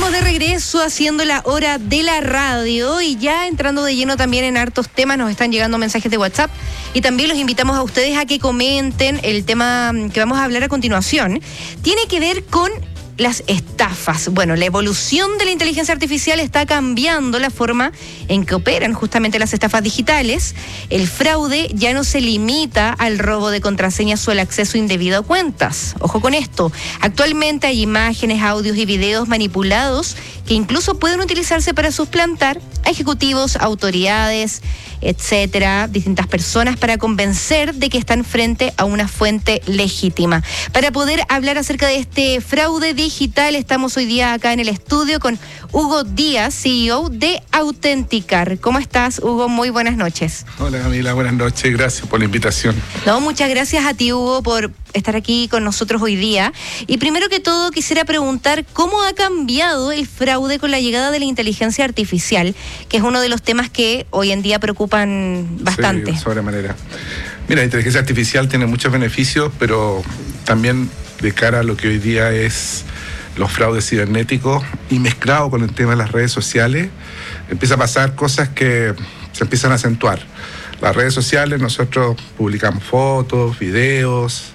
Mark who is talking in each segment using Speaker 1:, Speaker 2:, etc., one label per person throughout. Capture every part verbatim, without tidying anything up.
Speaker 1: Estamos de regreso haciendo la hora de la radio y ya entrando de lleno también en hartos temas. Nos están llegando mensajes de WhatsApp y también los invitamos a ustedes a que comenten. El tema que vamos a hablar a continuación tiene que ver con las estafas. Bueno, la evolución de la inteligencia artificial está cambiando la forma en que operan justamente las estafas digitales. El fraude ya no se limita al robo de contraseñas o el acceso indebido a cuentas. Ojo con esto. Actualmente hay imágenes, audios y videos manipulados que incluso pueden utilizarse para suplantar a ejecutivos, autoridades, etcétera, distintas personas para convencer de que están frente a una fuente legítima. Para poder hablar acerca de este fraude digital, estamos hoy día acá en el estudio con Hugo Díaz, C E O de Autenticar. ¿Cómo estás, Hugo? Muy buenas noches.
Speaker 2: Hola, Camila, buenas noches. Gracias por la invitación.
Speaker 1: No, muchas gracias a ti, Hugo, por estar aquí con nosotros hoy día. Y primero que todo, quisiera preguntar cómo ha cambiado el fraude con la llegada de la inteligencia artificial, que es uno de los temas que hoy en día preocupan bastante.
Speaker 2: Sí, sobremanera. Mira, la inteligencia artificial tiene muchos beneficios, pero también de cara a lo que hoy día es los fraudes cibernéticos y mezclado con el tema de las redes sociales, empieza a pasar cosas que se empiezan a acentuar. Las redes sociales, nosotros publicamos fotos, videos,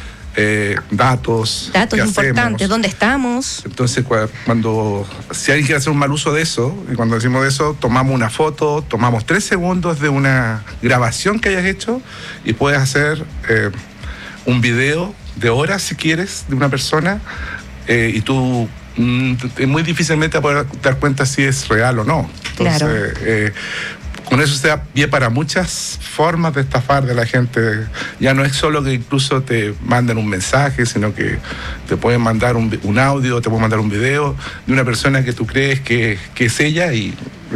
Speaker 2: eh, datos.
Speaker 1: Datos importantes, ¿dónde estamos?
Speaker 2: Entonces, cuando, si alguien quiere hacer un mal uso de eso, y cuando decimos eso, tomamos una foto, tomamos tres segundos de una grabación que hayas hecho y puedes hacer eh, un video de horas, si quieres, de una persona, eh, y tú mm, muy difícilmente vas a poder dar cuenta si es real o no. Entonces,
Speaker 1: claro.
Speaker 2: eh, con eso se da pie para muchas formas de estafar de la gente. Ya no es solo que incluso te manden un mensaje, sino que te pueden mandar un, un audio, te pueden mandar un video de una persona que tú crees que, que es ella y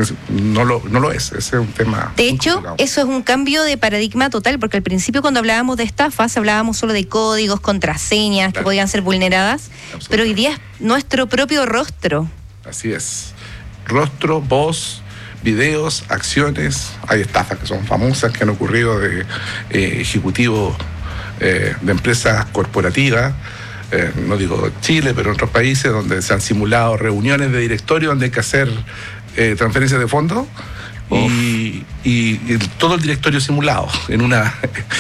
Speaker 2: no lo, no lo es. Ese es un tema.
Speaker 1: De hecho, eso es un cambio de paradigma total, porque al principio cuando hablábamos de estafas, hablábamos solo de códigos, contraseñas, claro, que podían ser vulneradas, pero hoy día es nuestro propio rostro.
Speaker 2: Así es. Rostro, voz, videos, acciones. Hay estafas que son famosas, que han ocurrido de eh, ejecutivos eh, de empresas corporativas, eh, no digo Chile, pero en otros países, donde se han simulado reuniones de directorio donde hay que hacer eh, transferencias de fondos. Y, y, y todo el directorio simulado, en una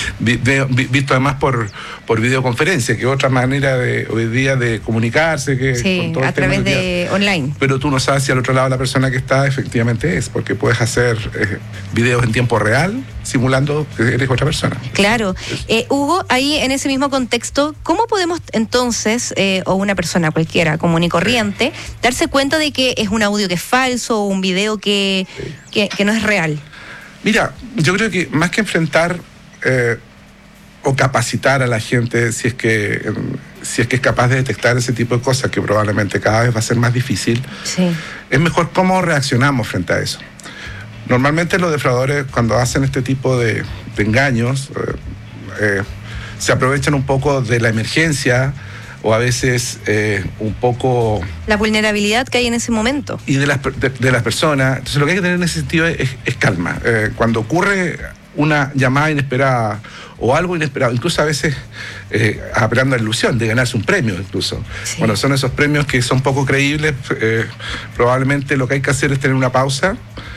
Speaker 2: visto además por, por videoconferencia, que es otra manera de hoy día de comunicarse. Que
Speaker 1: sí,
Speaker 2: con todo
Speaker 1: a través de online.
Speaker 2: Pero tú no sabes si al otro lado la persona que está efectivamente es, porque puedes hacer eh, videos en tiempo real simulando que eres otra persona.
Speaker 1: Claro. Eh, Hugo, ahí en ese mismo contexto, ¿cómo podemos entonces, eh, o una persona cualquiera, común y corriente, sí, darse cuenta de que es un audio que es falso o un video que, sí, que, que no es real?
Speaker 2: Mira, yo creo que más que enfrentar eh, o capacitar a la gente, si es que si es que es capaz de detectar ese tipo de cosas, que probablemente cada vez va a ser más difícil, sí, es mejor cómo reaccionamos frente a eso. Normalmente los defraudadores, cuando hacen este tipo de, de engaños, eh, eh, se aprovechan un poco de la emergencia o a veces eh, un poco...
Speaker 1: la vulnerabilidad que hay en ese momento.
Speaker 2: Y de las, de, de las personas. Entonces lo que hay que tener en ese sentido es, es calma. Eh, cuando ocurre una llamada inesperada o algo inesperado, incluso a veces eh, apelando a la ilusión de ganarse un premio incluso. Sí. Bueno, son esos premios que son poco creíbles. Eh, probablemente lo que hay que hacer es tener una pausa,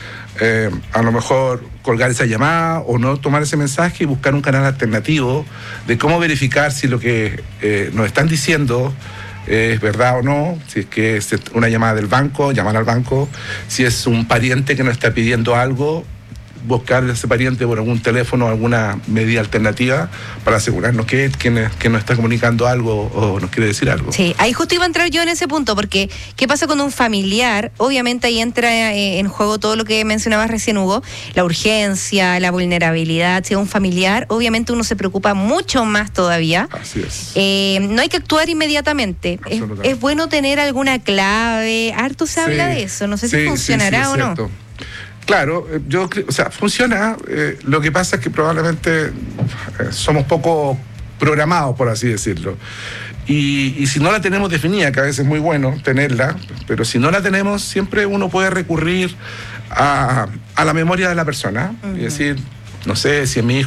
Speaker 2: eh, a lo mejor colgar esa llamada o no tomar ese mensaje y buscar un canal alternativo de cómo verificar si lo que eh, nos están diciendo es verdad o no, si es que es una llamada del banco, llamar al banco, si es un pariente que nos está pidiendo algo, buscar a ese pariente por algún teléfono, alguna medida alternativa para asegurarnos que, que, que nos está comunicando algo o nos quiere decir algo.
Speaker 1: Sí, ahí justo iba a entrar yo en ese punto, porque ¿qué pasa con un familiar? Obviamente ahí entra eh, en juego todo lo que mencionabas recién, Hugo, la urgencia, la vulnerabilidad. Si es un familiar, obviamente uno se preocupa mucho más todavía.
Speaker 2: Así es.
Speaker 1: Eh, no hay que actuar inmediatamente. Es, es bueno tener alguna clave. Harto se sí, habla de eso, no sé sí, si funcionará sí, sí, o no.
Speaker 2: Claro, yo creo, o sea, funciona. Eh, lo que pasa es que probablemente eh, somos poco programados, por así decirlo. Y, y si no la tenemos definida, que a veces es muy bueno tenerla, pero si no la tenemos, siempre uno puede recurrir a, a la memoria de la persona. Uh-huh. Y decir, no sé, si es mi hijo